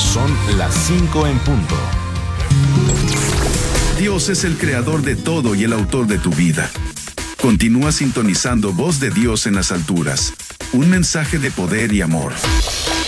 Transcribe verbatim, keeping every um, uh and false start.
Son las cinco en punto. Dios es el creador de todo y el autor de tu vida. Continúa sintonizando Voz de Dios en las alturas. Un mensaje de poder y amor.